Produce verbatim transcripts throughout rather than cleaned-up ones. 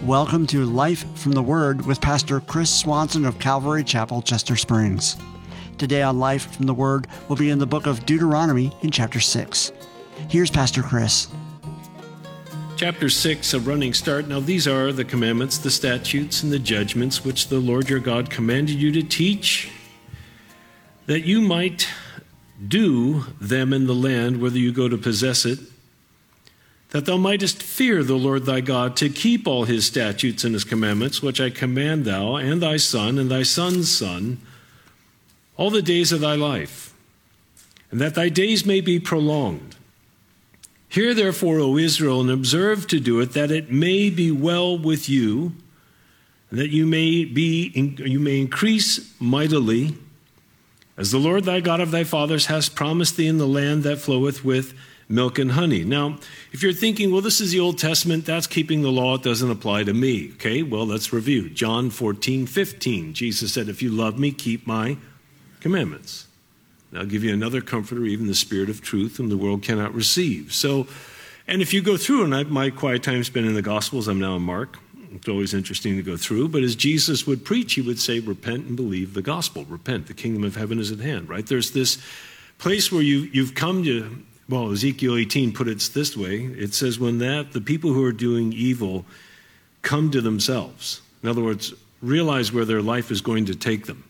Welcome to Life from the Word with Pastor Chris Swanson of Calvary Chapel, Chester Springs. Today on Life from the Word, we'll be in the book of Deuteronomy in chapter six. Here's Pastor Chris. Chapter six, a running start. Now these are the commandments, the statutes, and the judgments which the Lord your God commanded you to teach, that you might do them in the land whither you go to possess it, that thou mightest fear the Lord thy God, to keep all his statutes and his commandments, which I command thou, and thy son, and thy son's son, all the days of thy life, and that thy days may be prolonged. Hear therefore, O Israel, and observe to do it, that it may be well with you, and that you may be you may increase mightily, as the Lord thy God of thy fathers has promised thee in the land that floweth with milk and honey. Now, if you're thinking, well, this is the Old Testament, that's keeping the law, it doesn't apply to me. Okay, well, let's review. John fourteen fifteen, Jesus said, if you love me, keep my commandments. And I'll give you another comforter, even the Spirit of truth, whom the world cannot receive. So, and if you go through, and I, my quiet time spent in the Gospels, I'm now in Mark. It's always interesting to go through, but as Jesus would preach, he would say, repent and believe the gospel. Repent, the kingdom of heaven is at hand, right? There's this place where you, you've come to, well, Ezekiel eighteen put it this way. It says, when that the people who are doing evil come to themselves, in other words, realize where their life is going to take them,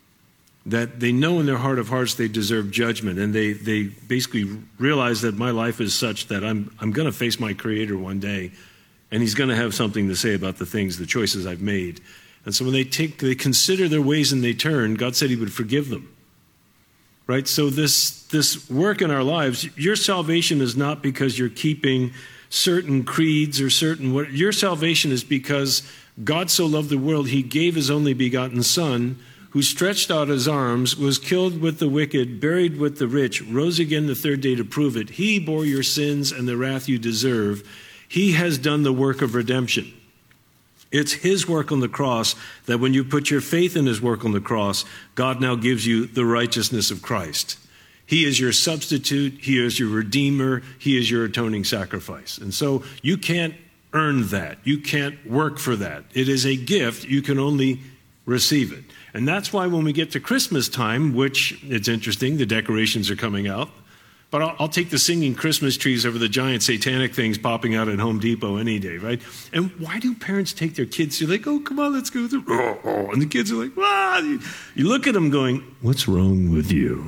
that they know in their heart of hearts they deserve judgment, and they, they basically realize that my life is such that I'm, I'm going to face my Creator one day, and he's going to have something to say about the things, the choices I've made. And so when they take, they consider their ways and they turn, God said he would forgive them. Right? So this, this work in our lives, your salvation is not because you're keeping certain creeds or certain, what your salvation is because God so loved the world, he gave his only begotten Son, who stretched out his arms, was killed with the wicked, buried with the rich, rose again the third day to prove it. He bore your sins and the wrath you deserve. He has done the work of redemption. It's his work on the cross that when you put your faith in his work on the cross, God now gives you the righteousness of Christ. He is your substitute. He is your redeemer. He is your atoning sacrifice. And so you can't earn that. You can't work for that. It is a gift. You can only receive it. And that's why when we get to Christmas time, which it's interesting, the decorations are coming out. But I'll, I'll take the singing Christmas trees over the giant satanic things popping out at Home Depot any day, right? And why do parents take their kids to, like, oh, come on, let's go through. Oh, oh. And the kids are like, ah. You, you look at them going, what's wrong with you?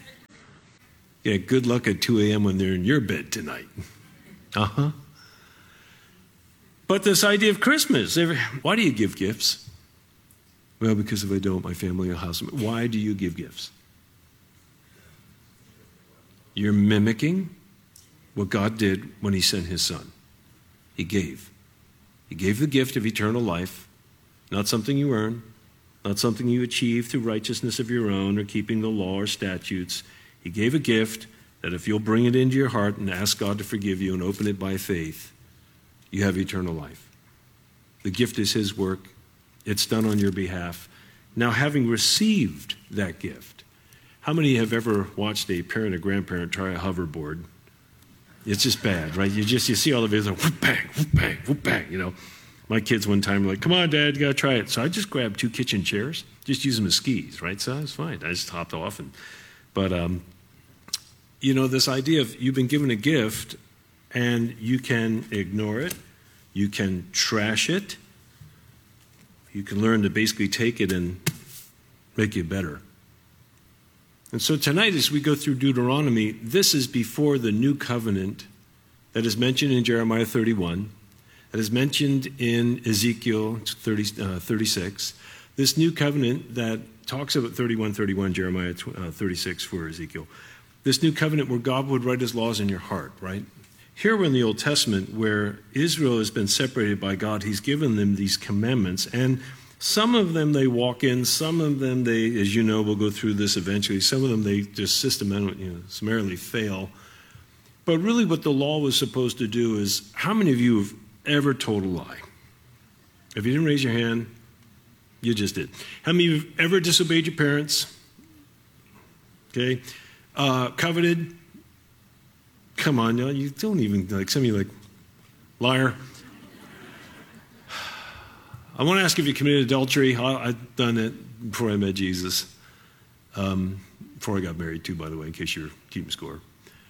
Yeah, good luck at two a.m. when they're in your bed tonight. Uh-huh. But this idea of Christmas, why do you give gifts? Well, because if I don't, my family will house them. Why do you give gifts? You're mimicking what God did when he sent his Son. He gave. He gave the gift of eternal life, not something you earn, not something you achieve through righteousness of your own or keeping the law or statutes. He gave a gift that if you'll bring it into your heart and ask God to forgive you and open it by faith, you have eternal life. The gift is his work. It's done on your behalf. Now, having received that gift, how many have ever watched a parent or grandparent try a hoverboard? It's just bad, right? You just, you see all the videos, like, whoop, bang, whoop, bang, whoop, bang, you know. My kids one time were like, come on, Dad, you got to try it. So I just grabbed two kitchen chairs, just use them as skis, right? So it's fine. I just hopped off. And, but, um, you know, this idea of you've been given a gift and you can ignore it. You can trash it. You can learn to basically take it and make you better. And so tonight, as we go through Deuteronomy, this is before the new covenant that is mentioned in Jeremiah thirty-one, that is mentioned in Ezekiel thirty, uh, thirty-six. This new covenant that talks about thirty-one, thirty-one, Jeremiah uh, thirty-six for Ezekiel. This new covenant where God would write his laws in your heart, right? Here we're in the Old Testament where Israel has been separated by God. He's given them these commandments, and some of them they walk in, some of them they, as you know, we'll go through this eventually, some of them they just systematically, you know, summarily fail. But really what the law was supposed to do is, how many of you have ever told a lie? If you didn't raise your hand, you just did. How many of you have ever disobeyed your parents? Okay. Uh, coveted? Come on, you don't even, like some of you like, liar. I want to ask if you committed adultery. I, I've done it before I met Jesus. Um, before I got married, too, by the way, in case you're keeping score.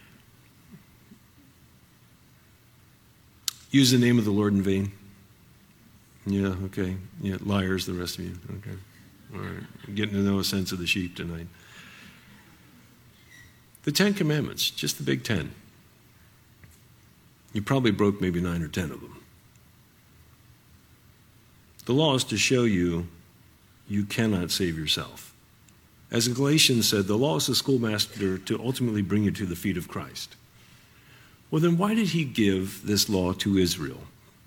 Use the name of the Lord in vain. Yeah, okay. Yeah, liars, the rest of you. Okay. All right. I'm getting to know a sense of the sheep tonight. The Ten Commandments, just the big ten. You probably broke maybe nine or ten of them. The law is to show you you cannot save yourself. As Galatians said, the law is the schoolmaster to ultimately bring you to the feet of Christ. Well, then why did he give this law to Israel?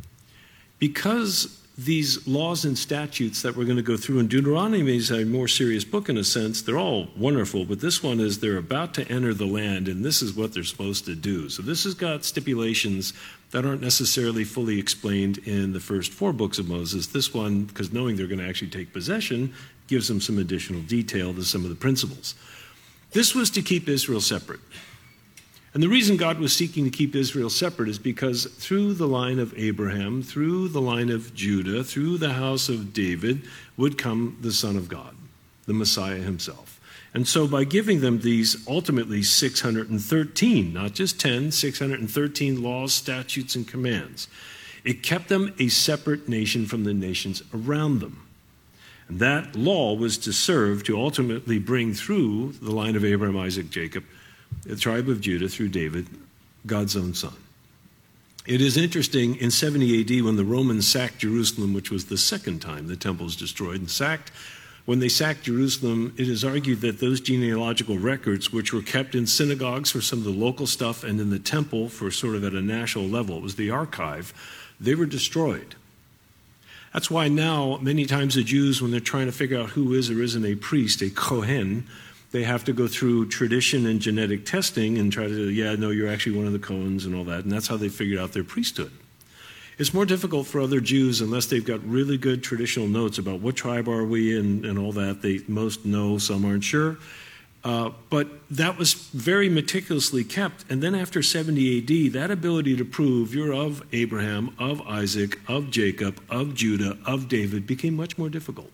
Because these laws and statutes that we're going to go through, and Deuteronomy is a more serious book in a sense. They're all wonderful, but this one is they're about to enter the land, and this is what they're supposed to do. So this has got stipulations that aren't necessarily fully explained in the first four books of Moses. This one, because knowing they're going to actually take possession, gives them some additional detail to some of the principles. This was to keep Israel separate. And the reason God was seeking to keep Israel separate is because through the line of Abraham, through the line of Judah, through the house of David would come the Son of God, the Messiah himself. And so by giving them these ultimately six hundred thirteen, not just ten, six hundred thirteen laws, statutes, and commands, it kept them a separate nation from the nations around them. And that law was to serve to ultimately bring through the line of Abraham, Isaac, Jacob, the tribe of Judah through David, God's own son. It is interesting, in seventy A D, when the Romans sacked Jerusalem, which was the second time the temple was destroyed and sacked, when they sacked Jerusalem, it is argued that those genealogical records, which were kept in synagogues for some of the local stuff and in the temple for sort of at a national level, it was the archive, they were destroyed. That's why now, many times the Jews, when they're trying to figure out who is or isn't a priest, a Kohen, they have to go through tradition and genetic testing and try to, yeah, no, you're actually one of the Cohens and all that. And that's how they figured out their priesthood. It's more difficult for other Jews unless they've got really good traditional notes about what tribe are we and, and all that. They most know, some aren't sure. Uh, but that was very meticulously kept. And then after seventy A D, that ability to prove you're of Abraham, of Isaac, of Jacob, of Judah, of David became much more difficult.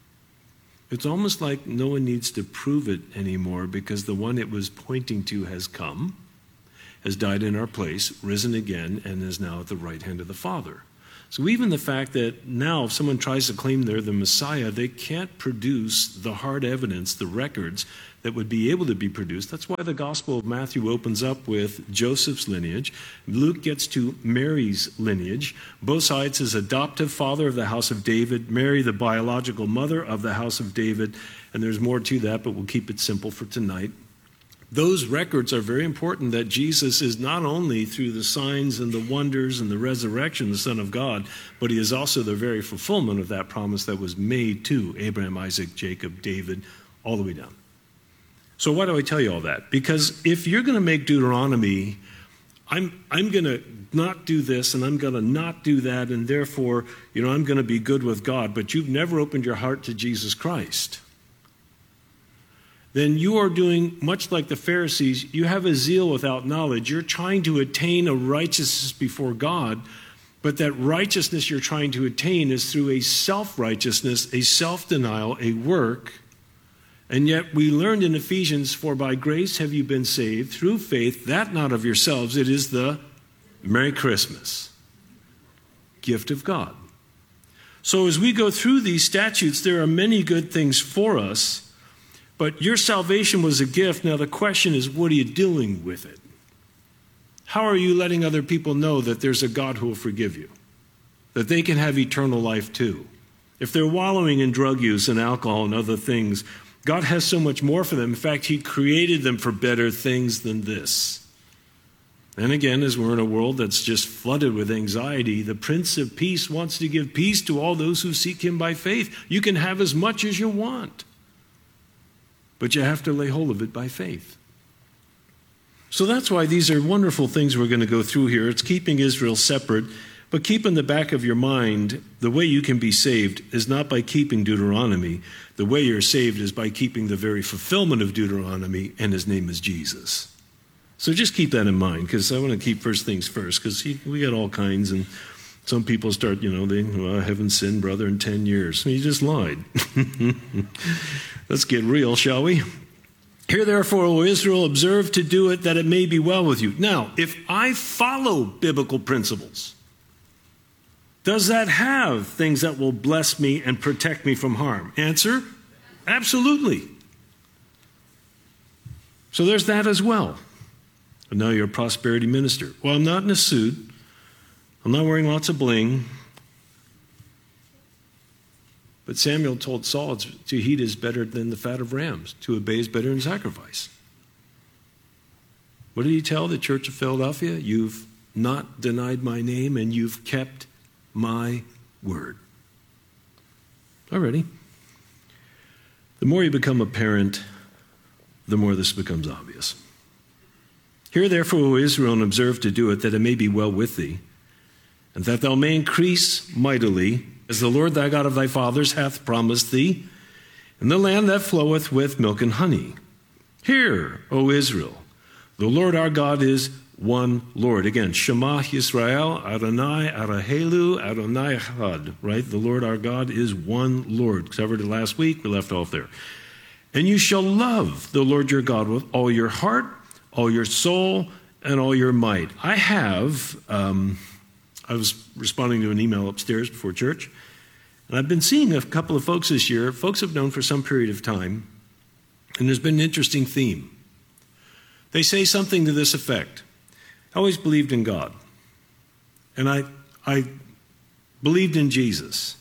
It's almost like no one needs to prove it anymore because the one it was pointing to has come, has died in our place, risen again, and is now at the right hand of the Father. So even the fact that now if someone tries to claim they're the Messiah, they can't produce the hard evidence, the records that would be able to be produced. That's why the Gospel of Matthew opens up with Joseph's lineage. Luke gets to Mary's lineage. Both sides his adoptive father of the house of David, Mary the biological mother of the house of David, and there's more to that, but we'll keep it simple for tonight. Those records are very important that Jesus is not only through the signs and the wonders and the resurrection, the Son of God, but he is also the very fulfillment of that promise that was made to Abraham, Isaac, Jacob, David, all the way down. So why do I tell you all that? Because if you're going to make Deuteronomy, I'm, I'm going to not do this and I'm going to not do that, and therefore, you know, I'm going to be good with God, but you've never opened your heart to Jesus Christ, then you are doing much like the Pharisees. You have a zeal without knowledge. You're trying to attain a righteousness before God, but that righteousness you're trying to attain is through a self-righteousness, a self-denial, a work. And yet we learned in Ephesians, for by grace have you been saved through faith, that not of yourselves. It is the Merry Christmas gift of God. So as we go through these statutes, there are many good things for us. But your salvation was a gift. Now the question is, what are you doing with it? How are you letting other people know that there's a God who will forgive you? That they can have eternal life too? If they're wallowing in drug use and alcohol and other things, God has so much more for them. In fact, he created them for better things than this. And again, as we're in a world that's just flooded with anxiety, the Prince of Peace wants to give peace to all those who seek him by faith. You can have as much as you want, but you have to lay hold of it by faith. So that's why these are wonderful things we're going to go through here. It's keeping Israel separate, but keep in the back of your mind, the way you can be saved is not by keeping Deuteronomy. The way you're saved is by keeping the very fulfillment of Deuteronomy, and his name is Jesus. So just keep that in mind, because I want to keep first things first, because we got all kinds, and Some people start, you know, they, well, I haven't sinned, brother, in ten years. You just lied. Let's get real, shall we? Hear therefore, O Israel, observe to do it, that it may be well with you. Now, if I follow biblical principles, does that have things that will bless me and protect me from harm? Answer, absolutely. So there's that as well. And now you're a prosperity minister. Well, I'm not in a suit. I'm not wearing lots of bling. But Samuel told Saul to heed is better than the fat of rams. To obey is better than sacrifice. What did he tell the church of Philadelphia? You've not denied my name and you've kept my word. Alrighty. The more you become a parent, the more this becomes obvious. Hear therefore, O Israel, and observe to do it, that it may be well with thee, and that thou may increase mightily, as the Lord thy God of thy fathers hath promised thee, in the land that floweth with milk and honey. Hear, O Israel, the Lord our God is one Lord. Again, Shema Yisrael, Adonai Arahelu, Adonai Echad, right? The Lord our God is one Lord. Covered it last week, we left off there. And you shall love the Lord your God with all your heart, all your soul, and all your might. I have, um, I was responding to an email upstairs before church, and I've been seeing a couple of folks this year. Folks have known for some period of time, and there's been an interesting theme. They say something to this effect. I always believed in God, and I, I believed in Jesus,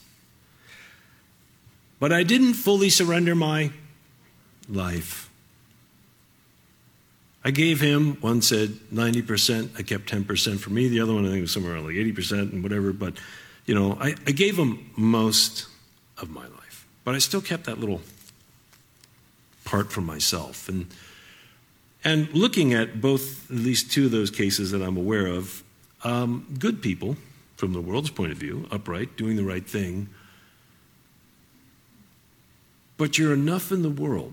but I didn't fully surrender my life. I gave him, one said ninety percent, I kept ten percent for me. The other one I think was somewhere around like eighty percent and whatever. But, you know, I, I gave him most of my life. But I still kept that little part for myself. And, and looking at both, at least two of those cases that I'm aware of, um, good people, from the world's point of view, upright, doing the right thing. But you're enough in the world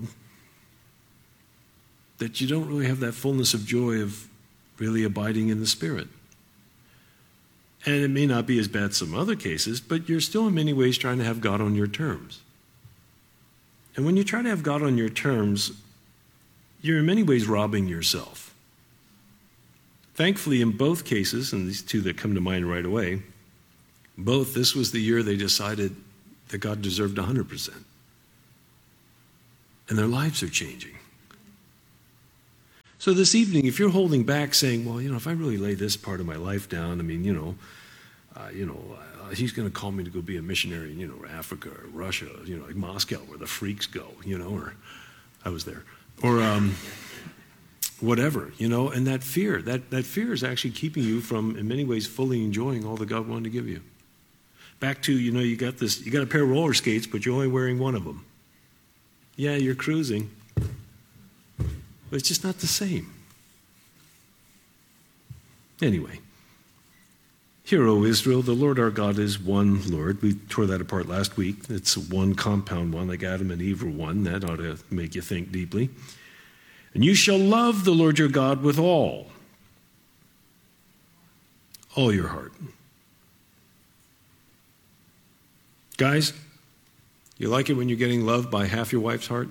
that you don't really have that fullness of joy of really abiding in the Spirit. And it may not be as bad as some other cases, but you're still in many ways trying to have God on your terms. And when you try to have God on your terms, you're in many ways robbing yourself. Thankfully, in both cases, and these two that come to mind right away, both, this was the year they decided that God deserved one hundred percent. And their lives are changing. So this evening, if you're holding back saying, well, you know, if I really lay this part of my life down, I mean, you know, uh, you know, uh, he's going to call me to go be a missionary in, you know, Africa or Russia, you know, like Moscow where the freaks go, you know, or I was there, or um, whatever, you know, and that fear, that, that fear is actually keeping you from, in many ways, fully enjoying all that God wanted to give you. Back to, you know, you got this, you got a pair of roller skates, but you're only wearing one of them. Yeah, you're cruising. But it's just not the same. Anyway, hear, O Israel, the Lord our God is one Lord. We tore that apart last week. It's one compound one, like Adam and Eve were one. That ought to make you think deeply. And you shall love the Lord your God with all, all your heart. Guys, you like it when you're getting loved by half your wife's heart?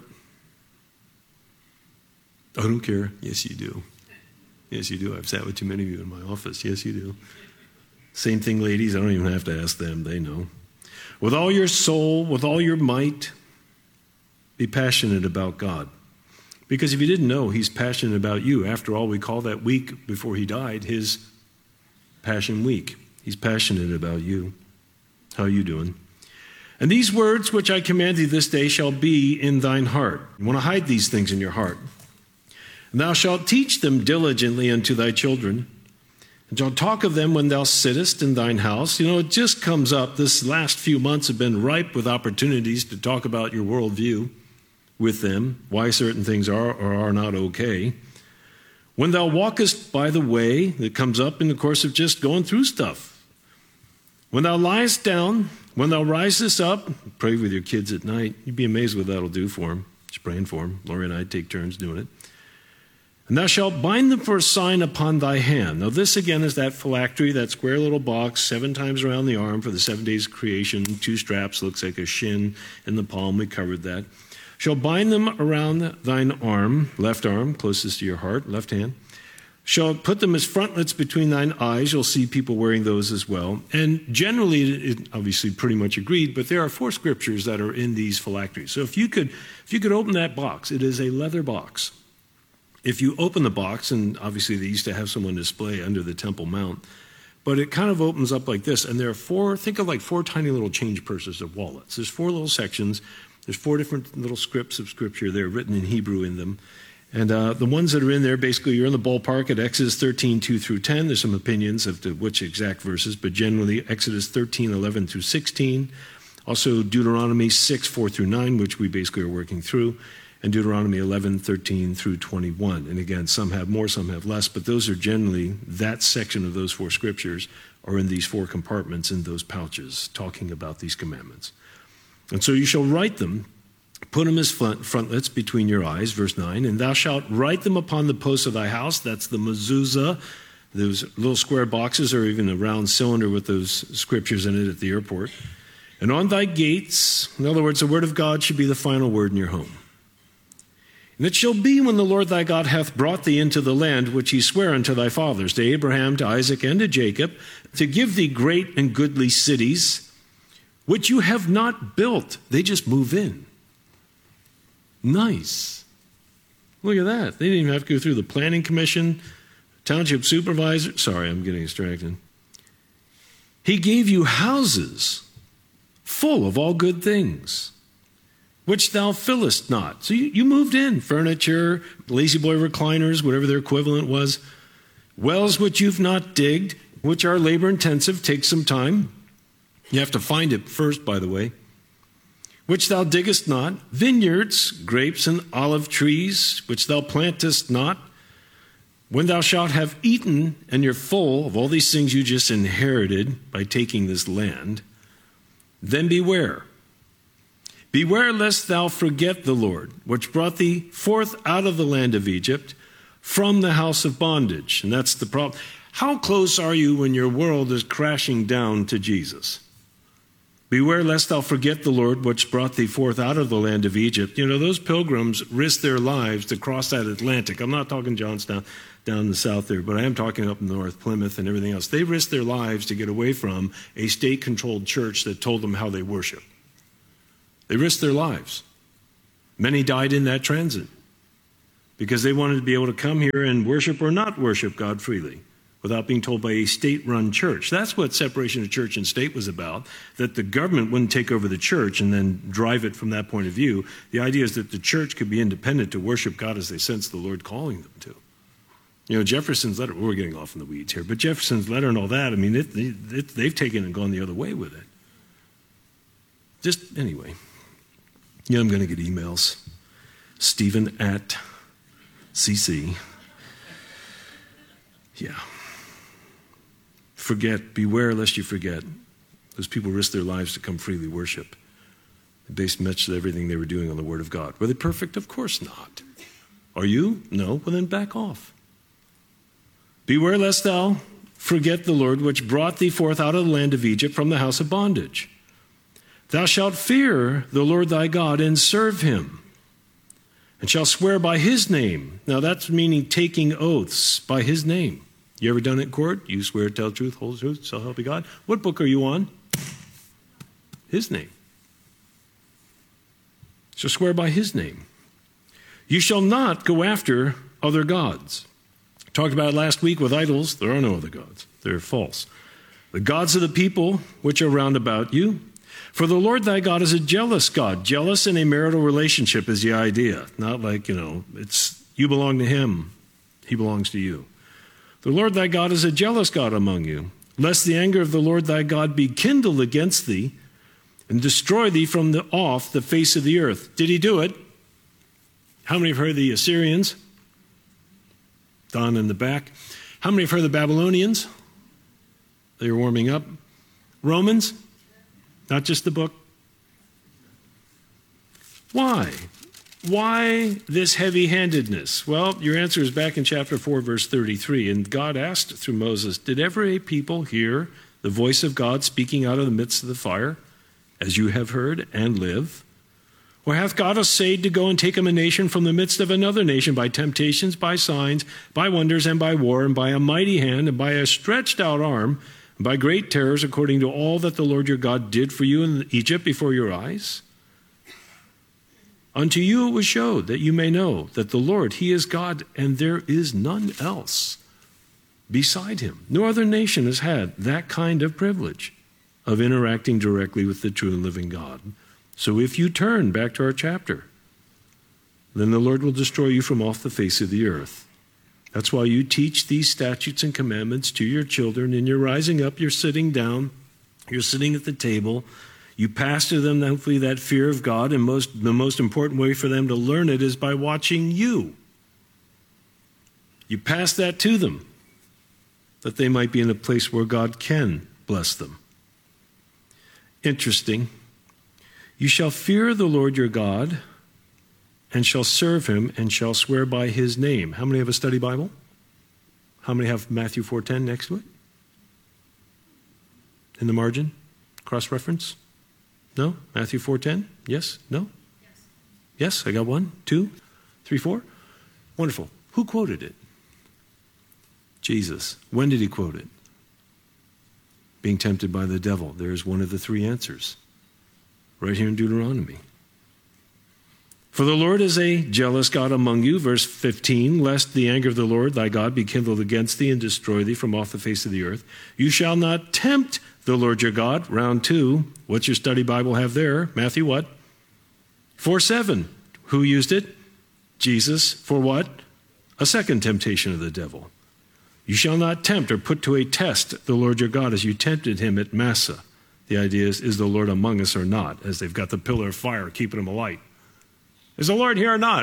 I don't care. Yes, you do. Yes, you do. I've sat with too many of you in my office. Yes, you do. Same thing, ladies. I don't even have to ask them. They know. With all your soul, with all your might, be passionate about God. Because if you didn't know, he's passionate about you. After all, we call that week before he died his Passion Week. He's passionate about you. How are you doing? And these words which I command thee this day shall be in thine heart. You want to hide these things in your heart. And thou shalt teach them diligently unto thy children, and shalt talk of them when thou sittest in thine house. You know, it just comes up. This last few months have been ripe with opportunities to talk about your worldview with them, why certain things are or are not okay. When thou walkest by the way, that comes up in the course of just going through stuff. When thou liest down, when thou risest up, pray with your kids at night. You'd be amazed what that'll do for them. Just praying for them. Lori and I take turns doing it. And thou shalt bind them for a sign upon thy hand. Now this again is that phylactery, that square little box, seven times around the arm for the seven days of creation. Two straps, looks like a shin in the palm. We covered that. Shall bind them around thine arm, left arm, closest to your heart, left hand. Shall put them as frontlets between thine eyes. You'll see people wearing those as well. And generally, it obviously pretty much agreed, but there are four scriptures that are in these phylacteries. So if you could, if you could open that box, it is a leather box. If you open the box, and obviously they used to have someone display under the Temple Mount, but it kind of opens up like this, and there are four, think of like four tiny little change purses or wallets. There's four little sections. There's four different little scripts of Scripture there written in Hebrew in them. And uh, the ones that are in there, basically you're in the ballpark at Exodus thirteen, two through ten. There's some opinions of to which exact verses, but generally Exodus thirteen, eleven through sixteen. Also Deuteronomy six, four through nine, which we basically are working through. And Deuteronomy eleven, thirteen through twenty-one. And again, some have more, some have less, but those are generally, that section of those four scriptures are in these four compartments in those pouches, talking about these commandments. And so you shall write them, put them as front, frontlets between your eyes, verse nine, and thou shalt write them upon the posts of thy house. That's the mezuzah, those little square boxes, or even a round cylinder with those scriptures in it at the airport. And on thy gates, in other words, the word of God should be the final word in your home. And it shall be when the Lord thy God hath brought thee into the land which he sware unto thy fathers, to Abraham, to Isaac, and to Jacob, to give thee great and goodly cities, which you have not built. They just move in. Nice. Look at that. They didn't even have to go through the planning commission, township supervisor. Sorry, I'm getting distracted. He gave you houses full of all good things, which thou fillest not. So you, you moved in. Furniture, lazy boy recliners, whatever their equivalent was. Wells which you've not digged, which are labor intensive, take some time. You have to find it first, by the way. Which thou diggest not. Vineyards, grapes, and olive trees, which thou plantest not. When thou shalt have eaten, and you're full of all these things you just inherited by taking this land, then beware. Beware lest thou forget the Lord, which brought thee forth out of the land of Egypt from the house of bondage. And that's the problem. How close are you when your world is crashing down to Jesus? Beware lest thou forget the Lord, which brought thee forth out of the land of Egypt. You know, those pilgrims risked their lives to cross that Atlantic. I'm not talking Johnstown down in the south there, but I am talking up north, Plymouth and everything else. They risked their lives to get away from a state-controlled church that told them how they worship. They risked their lives. Many died in that transit because they wanted to be able to come here and worship or not worship God freely without being told by a state-run church. That's what separation of church and state was about, that the government wouldn't take over the church and then drive it from that point of view. The idea is that the church could be independent to worship God as they sense the Lord calling them to. You know, Jefferson's letter, we're getting off in the weeds here, but Jefferson's letter and all that, I mean, it, it, they've taken and gone the other way with it. Just, anyway. Yeah, I'm going to get emails. Stephen at C C. Yeah. Forget, beware lest you forget. Those people risked their lives to come freely worship. They based much of everything they were doing on the Word of God. Were they perfect? Of course not. Are you? No? Well, then back off. Beware lest thou forget the Lord, which brought thee forth out of the land of Egypt from the house of bondage. Thou shalt fear the Lord thy God and serve him, and shalt swear by his name. Now that's meaning taking oaths by his name. You ever done it in court? You swear, tell the truth, whole truth, so help you God. What book are you on? His name. So swear by his name. You shall not go after other gods. Talked about it last week with idols. There are no other gods. They're false. The gods of the people which are round about you. For the Lord thy God is a jealous God. Jealous in a marital relationship is the idea. Not like, you know, it's you belong to him. He belongs to you. The Lord thy God is a jealous God among you, lest the anger of the Lord thy God be kindled against thee and destroy thee from the off the face of the earth. Did he do it? How many have heard the Assyrians? Don in the back. How many have heard the Babylonians? They were warming up. Romans? Not just the book. Why? Why this heavy-handedness? Well, your answer is back in chapter four, verse thirty-three. And God asked through Moses, did ever a people hear the voice of God speaking out of the midst of the fire, as you have heard, and live? Or hath God essayed to go and take him a nation from the midst of another nation by temptations, by signs, by wonders, and by war, and by a mighty hand, and by a stretched out arm, and by great terrors, according to all that the Lord your God did for you in Egypt before your eyes? Unto you it was showed, that you may know that the Lord, he is God, and there is none else beside him. No other nation has had that kind of privilege of interacting directly with the true and living God. So if you turn back to our chapter, then the Lord will destroy you from off the face of the earth. That's why you teach these statutes and commandments to your children, and you're rising up, you're sitting down, you're sitting at the table. You pass to them, hopefully, that fear of God, and most, the most important way for them to learn it is by watching you. You pass that to them, that they might be in a place where God can bless them. Interesting. You shall fear the Lord your God, and shall serve him, and shall swear by his name. How many have a study Bible? How many have Matthew four ten next to it? In the margin? Cross-reference? No? Matthew four ten? Yes? No? Yes. Yes? I got one, two, three, four? Wonderful. Who quoted it? Jesus. When did he quote it? Being tempted by the devil. There's one of the three answers. Right here in Deuteronomy. For the Lord is a jealous God among you, verse fifteen, lest the anger of the Lord thy God be kindled against thee and destroy thee from off the face of the earth. You shall not tempt the Lord your God. Round two. What's your study Bible have there? Matthew what? four seven. Who used it? Jesus. For what? A second temptation of the devil. You shall not tempt or put to a test the Lord your God as you tempted him at Massah. The idea is, is the Lord among us or not? As they've got the pillar of fire keeping them alight. Is the Lord here or not?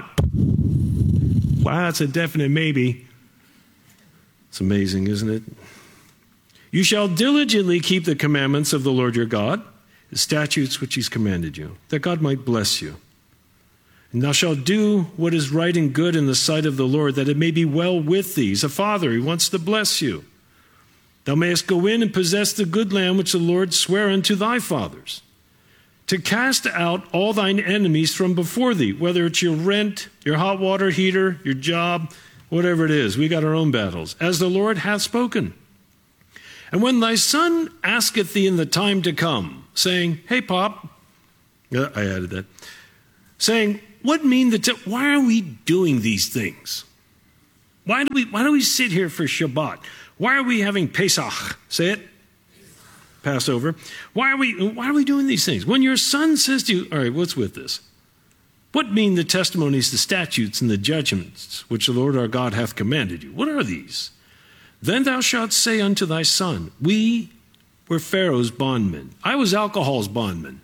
Wow, that's a definite maybe. It's amazing, isn't it? You shall diligently keep the commandments of the Lord your God, the statutes which he's commanded you, that God might bless you. And thou shalt do what is right and good in the sight of the Lord, that it may be well with thee. He's a father. He wants to bless you. Thou mayest go in and possess the good land which the Lord sware unto thy fathers, to cast out all thine enemies from before thee, whether it's your rent, your hot water heater, your job, whatever it is. We got our own battles, as the Lord hath spoken. And when thy son asketh thee in the time to come, saying, hey, Pop, I added that, saying, what mean the, t- why are we doing these things? Why do we, why do we sit here for Shabbat? Why are we having Pesach? Say it. Passover. Why are we, why are we doing these things? When your son says to you, all right, what's with this? What mean the testimonies, the statutes, and the judgments which the Lord our God hath commanded you? What are these? Then thou shalt say unto thy son, we were Pharaoh's bondmen. I was alcohol's bondman.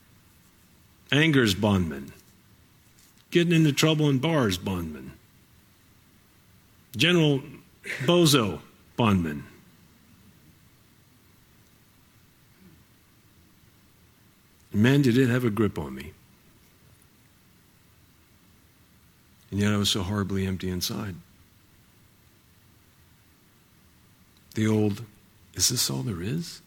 Anger's bondman. Getting into trouble in bars bondman. General Bozo bondman. Man, did it have a grip on me. And yet I was so horribly empty inside. The old, is this all there is?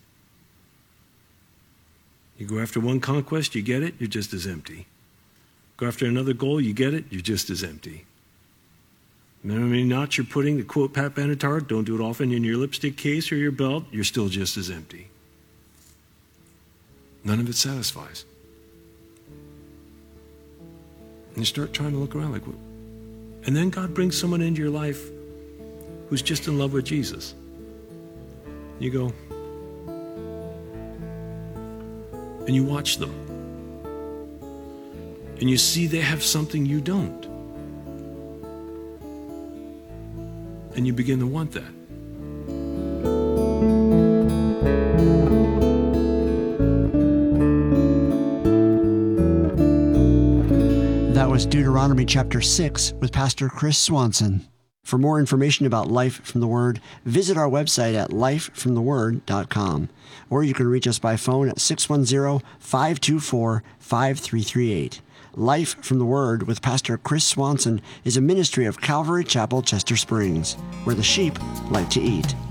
You go after one conquest, you get it, you're just as empty. Go after another goal, you get it, you're just as empty. Remember how many knots you're putting, to quote Pat Benatar, don't do it often, in your lipstick case or your belt, you're still just as empty. None of it satisfies. And you start trying to look around like, what? And then God brings someone into your life who's just in love with Jesus. You go, and you watch them. And you see they have something you don't. And you begin to want that. That was Deuteronomy chapter six with Pastor Chris Swanson. For more information about Life from the Word, visit our website at life from the word dot com, or you can reach us by phone at six one zero, five two four, five three three eight. Life from the Word with Pastor Chris Swanson is a ministry of Calvary Chapel, Chester Springs, where the sheep like to eat.